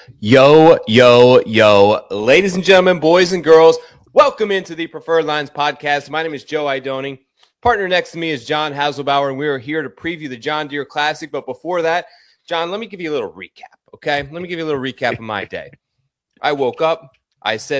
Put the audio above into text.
Yo, yo, yo. Ladies and gentlemen, boys and girls, welcome into the Preferred Lines podcast. My name is Joe Idoni. Partner next to me is John Hasselbauer, and we are here to preview the John Deere Classic. But before that, John, let me give you a little recap, okay? Let me give you a little recap of my day. I woke up. I said